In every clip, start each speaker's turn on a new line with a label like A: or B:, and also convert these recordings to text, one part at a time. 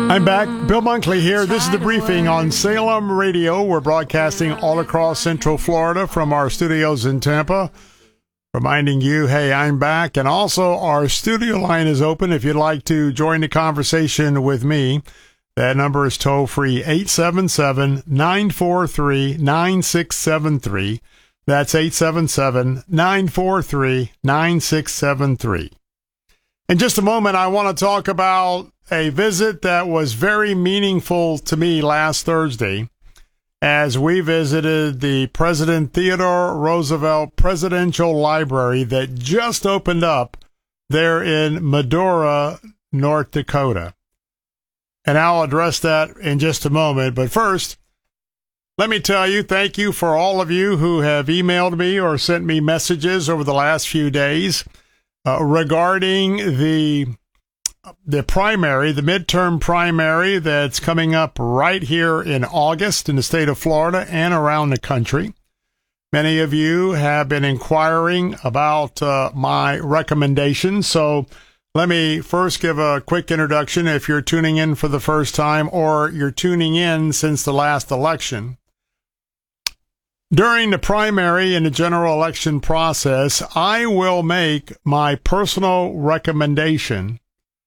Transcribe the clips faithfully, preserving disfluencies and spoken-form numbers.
A: I'm back. Bill Bunkley here. This is the briefing on Salem Radio. We're broadcasting all across Central Florida from our studios in Tampa. Reminding you, hey, I'm back. And also, our studio line is open if you'd like to join the conversation with me. That number is toll-free, eight seven seven, nine four three, nine six seven three. That's eight seven seven, nine four three, nine six seven three. In just a moment, I want to talk about a visit that was very meaningful to me last Thursday as we visited the President Theodore Roosevelt Presidential Library that just opened up there in Medora, North Dakota. And I'll address that in just a moment. But first, let me tell you, thank you for all of you who have emailed me or sent me messages over the last few days uh, regarding the the primary, the midterm primary that's coming up right here in August in the state of Florida and around the country. Many of you have been inquiring about uh, my recommendations. So let me first give a quick introduction if you're tuning in for the first time or you're tuning in since the last election. During the primary and the general election process, I will make my personal recommendation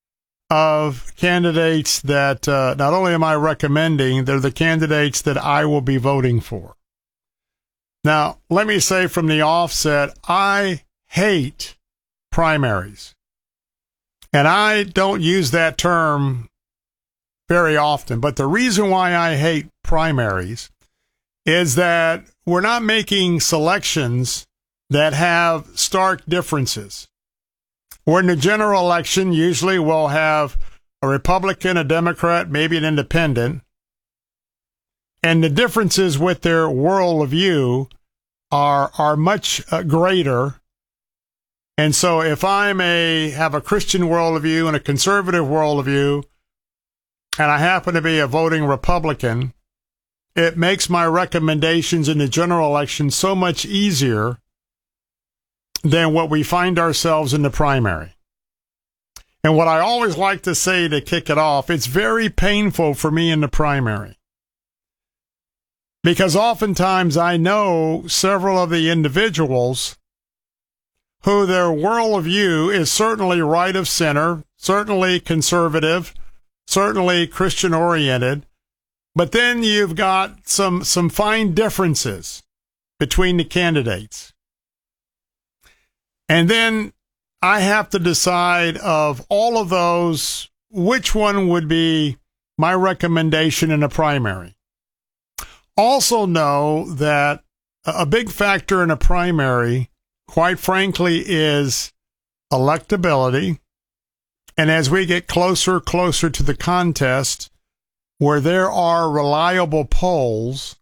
A: of candidates that uh, not only am I recommending, they're the candidates that I will be voting for. Now, let me say from the offset, I hate primaries. And I don't use that term very often. But the reason why I hate primaries is that we're not making selections that have stark differences. Where in the general election, usually we'll have a Republican, a Democrat, maybe an independent. And the differences with their worldview are, are much uh, greater. And so if I'm a, have a Christian worldview and a conservative worldview, and I happen to be a voting Republican, it makes my recommendations in the general election so much easier than what we find ourselves in the primary. And what I always like to say to kick it off, it's very painful for me in the primary. Because oftentimes I know several of the individuals who their worldview is certainly right of center, certainly conservative, certainly Christian-oriented, but then you've got some, some fine differences between the candidates. And then I have to decide of all of those, which one would be my recommendation in a primary. Also know that a big factor in a primary, quite frankly, is electability. And as we get closer, closer to the contest, where there are reliable polls,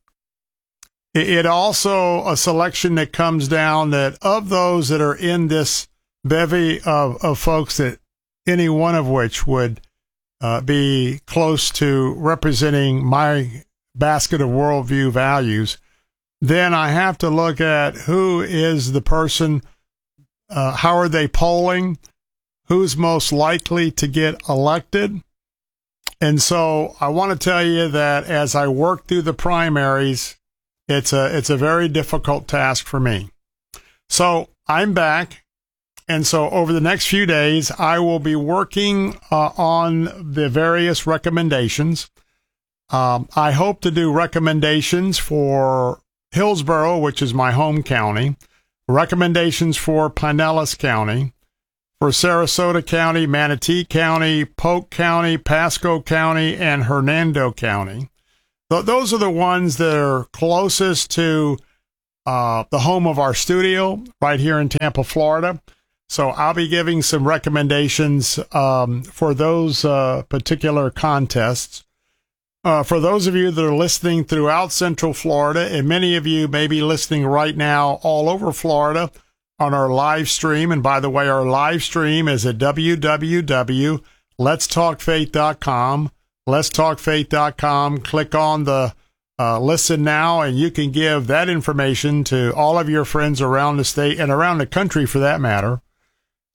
A: it also a selection that comes down that of those that are in this bevy of, of folks, that any one of which would uh, be close to representing my basket of worldview values, then I have to look at who is the person, uh, how are they polling, who's most likely to get elected. And so I want to tell you that as I work through the primaries, It's a, it's a very difficult task for me. So I'm back. And so over the next few days, I will be working uh, on the various recommendations. Um, I hope to do recommendations for Hillsborough, which is my home county, recommendations for Pinellas County, for Sarasota County, Manatee County, Polk County, Pasco County, and Hernando County. Those are the ones that are closest to uh, the home of our studio right here in Tampa, Florida. So I'll be giving some recommendations um, for those uh, particular contests. Uh, for those of you that are listening throughout Central Florida, and many of you may be listening right now all over Florida on our live stream. And by the way, our live stream is at w w w dot lets talk faith dot com. lets talk faith dot com. Click on the uh, listen now, and you can give that information to all of your friends around the state and around the country for that matter.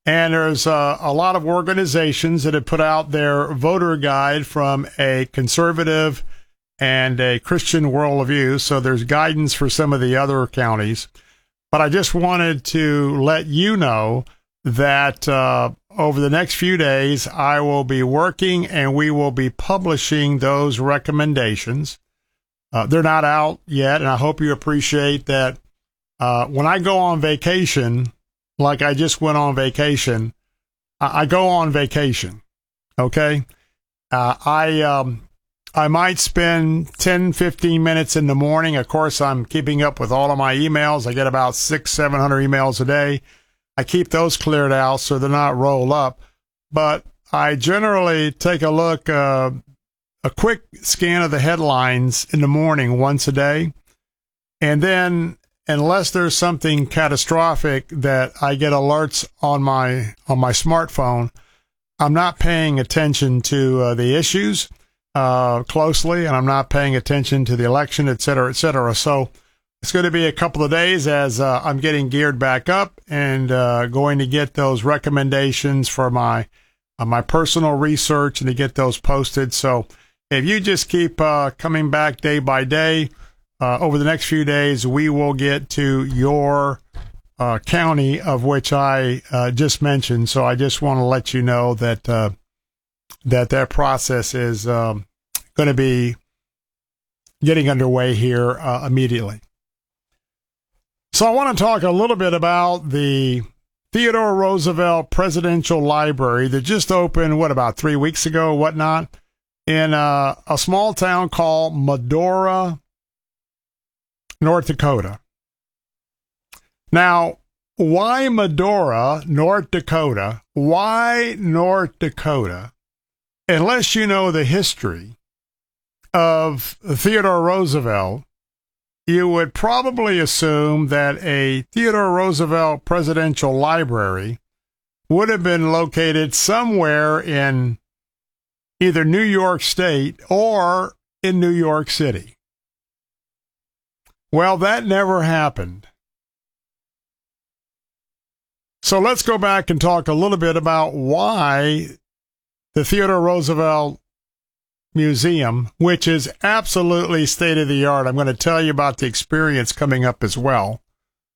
A: And there's uh, a lot of organizations that have put out their voter guide from a conservative and a Christian worldview. So there's guidance for some of the other counties. But I just wanted to let you know that uh, over the next few days, I will be working and we will be publishing those recommendations. Uh, they're not out yet, and I hope you appreciate that. Uh, when I go on vacation, like I just went on vacation, I, I go on vacation, okay? Uh, I um, I might spend ten, fifteen minutes in the morning. Of course, I'm keeping up with all of my emails. I get about six, seven hundred emails a day. I keep those cleared out so they're not rolled up. But I generally take a look, uh, a quick scan of the headlines in the morning once a day. And then, unless there's something catastrophic that I get alerts on my on my smartphone, I'm not paying attention to uh, the issues uh, closely, and I'm not paying attention to the election, et cetera, et cetera. So it's going to be a couple of days as uh, I'm getting geared back up and uh, going to get those recommendations for my uh, my personal research and to get those posted. So if you just keep uh, coming back day by day, uh, over the next few days, we will get to your uh, county of which I uh, just mentioned. So I just want to let you know that uh, that that process is um, going to be getting underway here uh, immediately. So I want to talk a little bit about the Theodore Roosevelt Presidential Library that just opened, what, about three weeks ago, whatnot, in uh, a small town called Medora, North Dakota. Now, why Medora, North Dakota? Why North Dakota? Unless you know the history of Theodore Roosevelt, you would probably assume that a Theodore Roosevelt Presidential Library would have been located somewhere in either New York State or in New York City. Well, that never happened. So let's go back and talk a little bit about why the Theodore Roosevelt Museum, which is absolutely state-of-the-art. I'm going to tell you about the experience coming up as well.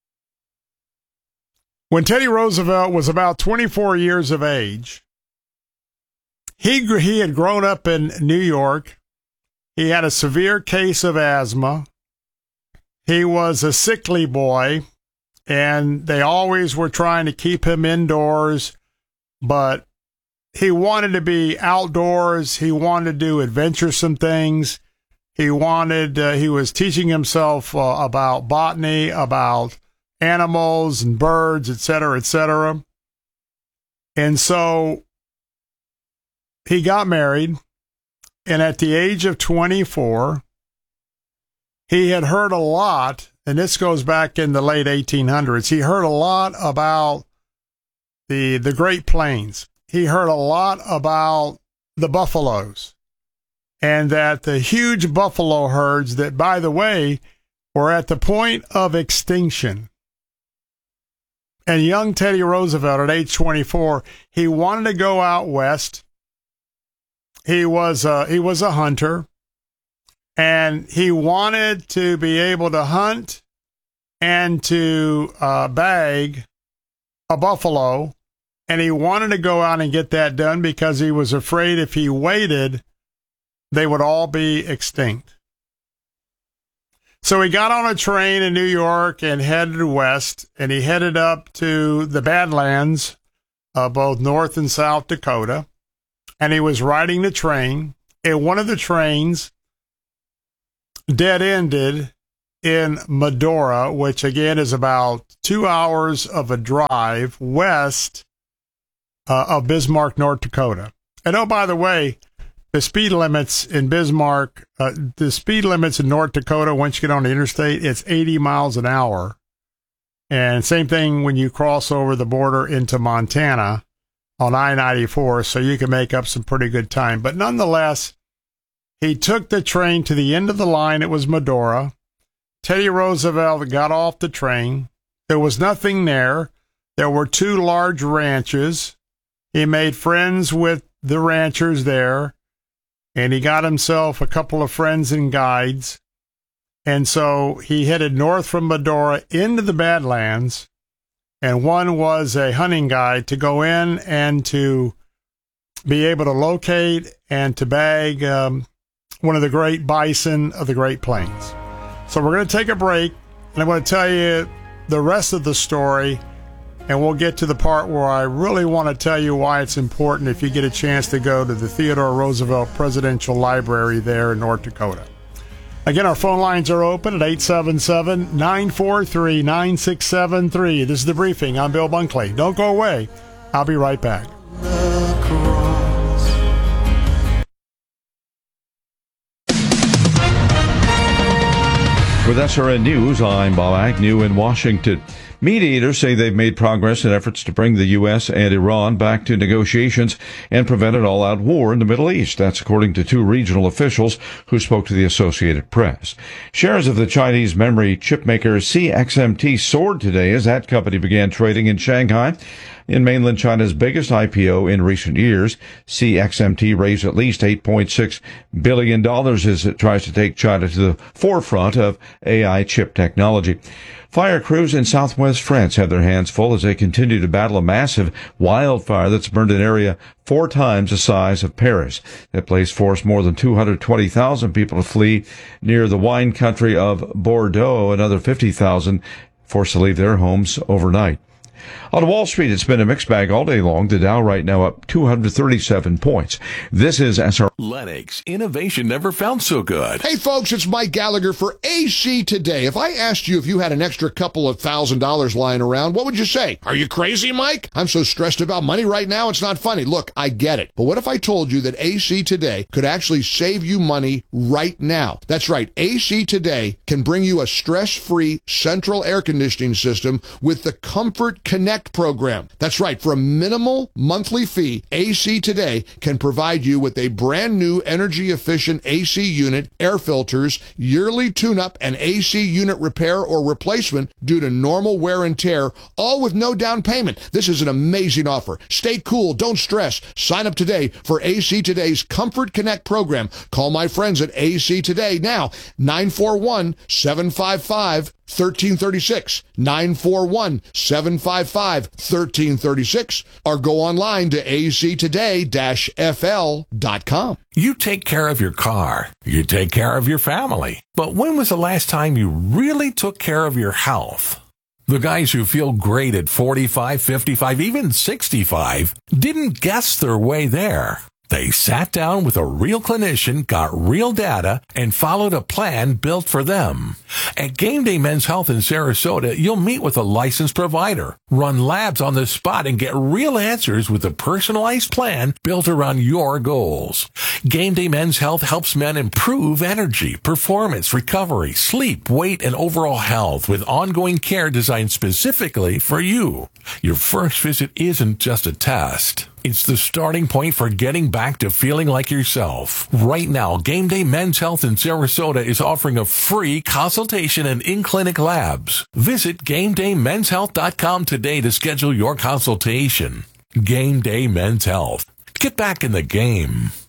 A: When Teddy Roosevelt was about twenty-four years of age, he, he had grown up in New York. He had a severe case of asthma. He was a sickly boy, and they always were trying to keep him indoors, but he wanted to be outdoors. He wanted to do adventuresome things. He wanted, uh, he was teaching himself uh, about botany, about animals and birds, et cetera, et cetera. And so he got married, and at the age of twenty-four, he had heard a lot, and this goes back in the late eighteen hundreds. He heard a lot about the the Great Plains. He heard a lot about the buffaloes, and that the huge buffalo herds that, by the way, were at the point of extinction. And young Teddy Roosevelt at age twenty-four, he wanted to go out west. He was a, he was a hunter, and he wanted to be able to hunt and to uh, bag a buffalo. And he wanted to go out and get that done because he was afraid if he waited, they would all be extinct. So he got on a train in New York and headed west, and he headed up to the Badlands, uh, both North and South Dakota. And he was riding the train, and one of the trains dead-ended in Medora, which again is about two hours of a drive west Uh, of Bismarck, North Dakota. And oh, by the way, the speed limits in Bismarck, uh, the speed limits in North Dakota, once you get on the interstate, it's eighty miles an hour. And same thing when you cross over the border into Montana on I ninety-four, so you can make up some pretty good time. But nonetheless, he took the train to the end of the line. It was Medora. Teddy Roosevelt got off the train. There was nothing there. There were two large ranches. He made friends with the ranchers there, and he got himself a couple of friends and guides. And so he headed north from Medora into the Badlands, and one was a hunting guide to go in and to be able to locate and to bag um, one of the great bison of the Great Plains. So we're going to take a break, and I'm going to tell you the rest of the story, and we'll get to the part where I really want to tell you why it's important if you get a chance to go to the Theodore Roosevelt Presidential Library there in North Dakota. Again, our phone lines are open at eight seven seven, nine four three, nine six seven three. This is The Briefing. I'm Bill Bunkley. Don't go away. I'll be right back.
B: With S R N News, I'm Bob Agnew in Washington. Mediators say they've made progress in efforts to bring the U S and Iran back to negotiations and prevent an all-out war in the Middle East. That's according to two regional officials who spoke to the Associated Press. Shares of the Chinese memory chipmaker C X M T soared today as that company began trading in Shanghai. In mainland China's biggest I P O in recent years, C X M T raised at least eight point six billion dollars as it tries to take China to the forefront of A I chip technology. Fire crews in southwest France have their hands full as they continue to battle a massive wildfire that's burned an area four times the size of Paris. That place forced more than two hundred twenty thousand people to flee near the wine country of Bordeaux. Another fifty thousand forced to leave their homes overnight. On Wall Street, it's been a mixed bag all day long. The Dow right now up two hundred thirty-seven points. This is S R.
C: Lennox, innovation never felt so good.
D: Hey folks, it's Mike Gallagher for A C Today. If I asked you if you had an extra couple of thousand dollars lying around, what would you say? Are you crazy, Mike? I'm so stressed about money right now, it's not funny. Look, I get it. But what if I told you that A C Today could actually save you money right now? That's right. A C Today can bring you a stress-free central air conditioning system with the Comfort Connect program. That's right. For a minimal monthly fee, A C Today can provide you with a brand new energy-efficient A C unit, air filters, yearly tune-up, and A C unit repair or replacement due to normal wear and tear, all with no down payment. This is an amazing offer. Stay cool. Don't stress. Sign up today for A C Today's Comfort Connect program. Call my friends at A C Today now, nine four one, seven five five, one three three six, nine four one, seven five five, one three three six, or go online to a c today dash f l dot com.
C: You take care of your car, you take care of your family. But when was the last time you really took care of your health? The guys who feel great at forty-five, fifty-five, even sixty-five didn't guess their way there. They sat down with a real clinician, got real data, and followed a plan built for them. At Game Day Men's Health in Sarasota, you'll meet with a licensed provider, run labs on the spot, and get real answers with a personalized plan built around your goals. Game Day Men's Health helps men improve energy, performance, recovery, sleep, weight, and overall health with ongoing care designed specifically for you. Your first visit isn't just a test. It's the starting point for getting back to feeling like yourself. Right now, Game Day Men's Health in Sarasota is offering a free consultation and in-clinic labs. Visit game day men's health dot com today to schedule your consultation. Game Day Men's Health. Get back in the game.